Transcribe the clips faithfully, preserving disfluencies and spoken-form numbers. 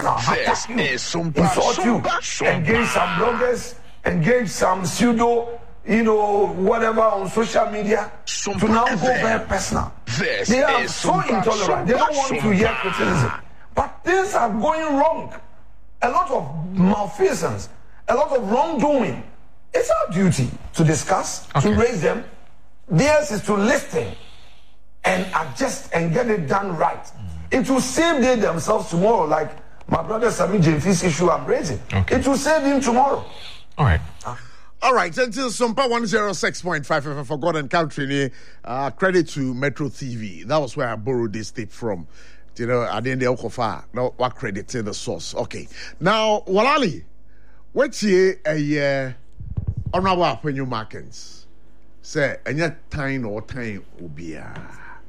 personal, attack you, insult you, engage some bloggers, engage some pseudo, you know, whatever on social media, to now go very personal. They are so intolerant. They don't want to hear criticism. But things are going wrong. A lot of malfeasance, a lot of wrongdoing. It's our duty to discuss, okay. to raise them. Theirs is to listen and adjust and get it done right. Mm-hmm. It will save them themselves tomorrow, like my brother Sami Jemfi's issue I'm raising. Okay. It will save him tomorrow. All right. Uh, All right, until Sumpa one oh six point five for Forgotten Country, uh, credit to Metro T V. That was where I borrowed this tip from. You know, I didn't know Okofa. No, what credit to the source. Okay. Now, Walali, what's here a year on our opinion markets? Say, and yet time or time will be a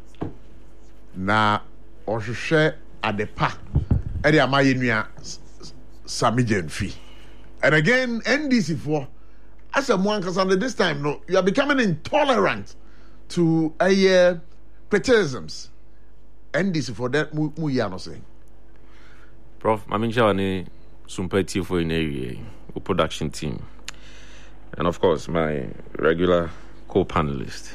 na or share at the park. And the Amayinia Sami Jemfi. And again, N D C for. As a one, because under this time, no, you are becoming intolerant to a uh, criticisms. And this for that, mu mu ya no saying. Prof, I mean, Jawani Sumpeti for in a production team, and of course my regular co-panelist.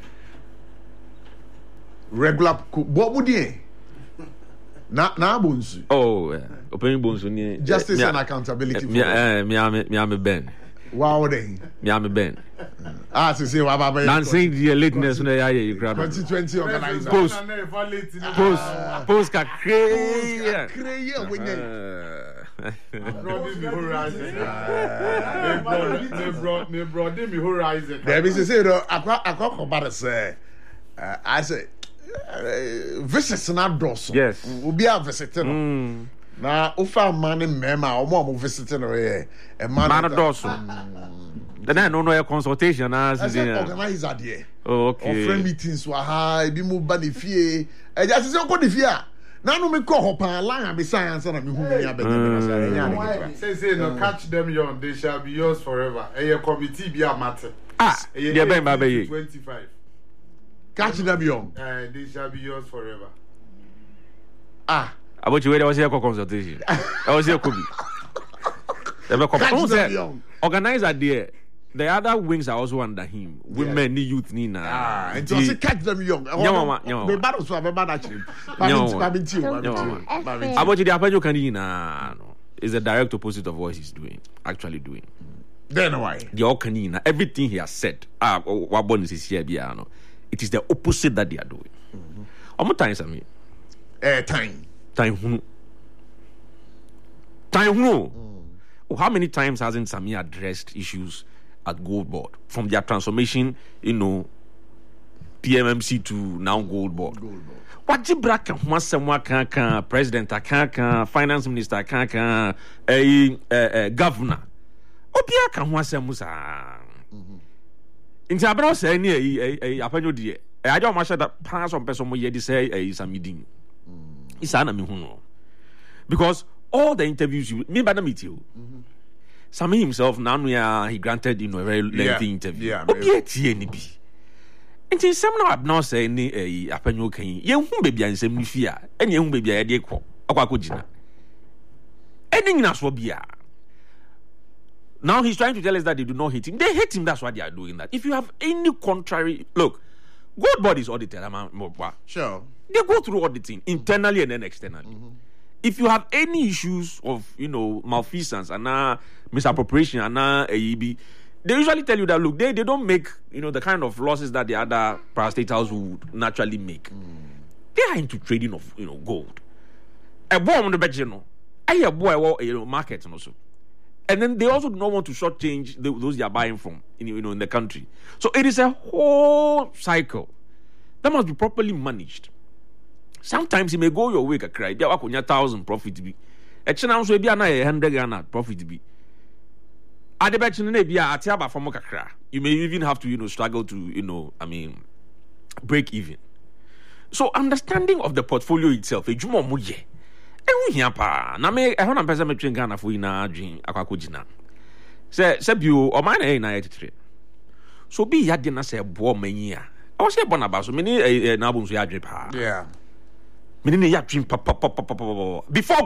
Regular, what would you? Na na bonsu. Oh, yeah. Opening bonsu. Justice and accountability. Me, me, me, me, Ben. Wow, then. Me, I'm Ben. Ah, to say what about Nancy, the lateness when I you grab twenty twenty organizer. Post, post, post, ka crazy. Crazy, we need. There is say though, I I come about to say, I say, visits not dos. Yes, will be a visitor. Now, ufa man in Mema, or more visiting away a man of Dawson. Then I don't know a consultation as organize that year. Oh, okay. Or friend meetings were high, be moved by the fear. And just so good if fear. Now, no, me call up a line and be science and I'm who say, say, no, catch them young, they shall be yours forever. A your committee be a matter. Ah, yeah, baby, twenty-five. Catch them young. Uh, they shall be yours forever. Ah. I want you wait, I was here for consultation. I was here, Kobe. Organizer there. The other wings are also under him. Women, yeah. Youth, Nina. Ah, and so catch them young. No, no, the battles were bad actually. No, I want you to happen. You can no. It's the direct opposite of what he's doing, actually doing. Then why? The Okanina, everything he has said. Ah, what bonus is here? Biano. It is the opposite that they are doing. How much times I mean? Eh, time. Time who? Time who? Mm. How many times hasn't Sami addressed issues at Gold Board from their transformation, you know, P M M C to now Gold Board? Gold Board. What Jibra can want someone can can president can can finance minister can can a governor? Obia can want some musa. In Sabro say ni a a apanyo die. I don't want that pass on person mo ye di say a Samidin. It's an amihuno. Because all the interviews you me by the meet you. Sami himself now yeah, he granted you know a very lengthy yeah, interview. Yeah, Obi T N B. And in some now now say ni a apanyo kan ye hu baby ansem ni fia. Eni hu baby a de kɔ akwa kojina. Eni nyina so bia. Now he's trying to tell us that they do not hate him. They hate him, that's why they are doing that. If you have any contrary look, Gold Board is audited. Sure. They go through auditing internally and then externally. Mm-hmm. If you have any issues of, you know, malfeasance and uh, misappropriation and uh, A E B, they usually tell you that, look, they, they don't make, you know, the kind of losses that the other parastatals would naturally make. Mm. They are into trading of, you know, gold. A boy on the budget, you know, I hear boy, you know, market and also. And then they also do not want to shortchange the, those they are buying from, you know, in the country. So it is a whole cycle that must be properly managed. Sometimes it may go your way, cry. There are a thousand profit be. A channel will be a hundred Ghana profit be. At the back in the Navy, at Tiaba from Mokakra, you may even have to, you know, struggle to, you know, I mean, break even. So understanding of the portfolio itself, a Jumo Muye. And we hear pa. Na me, I want to person me train Ghana for ina dream akwakojina. Say, say you or mine eh na eighty-three. So be yadi na say bo manyia. I was say born about so many na bun so yadre pa. Yeah. Me ni ya dream pa pa pa pa pa before